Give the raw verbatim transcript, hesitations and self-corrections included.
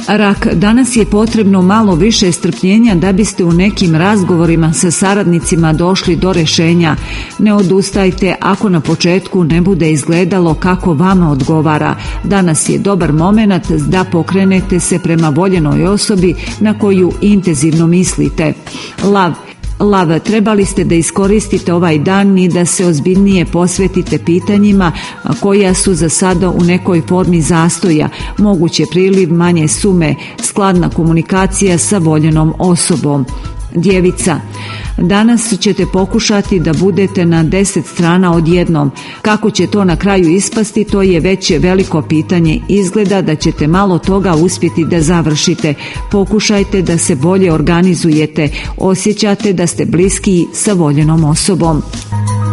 Rak, danas je potrebno malo više strpljenja da biste u nekim razgovorima sa saradnicima došli do rješenja. Ne odustajte ako na početku ne bude izgledalo kako vama odgovara. Danas je dobar moment da pokrenete se prema voljenoj osobi na koju intenzivno mislite. Lav, Lav, trebali ste da iskoristite ovaj dan i da se ozbiljnije posvetite pitanjima koja su za sada u nekoj formi zastoja, moguće priliv manje sume, skladna komunikacija sa voljenom osobom. Djevica, danas ćete pokušati da budete na deset strana odjednom. Kako će to na kraju ispasti, to je već veliko pitanje. Izgleda da ćete malo toga uspjeti da završite. Pokušajte da se bolje organizujete. Osjećate da ste bliski sa voljenom osobom.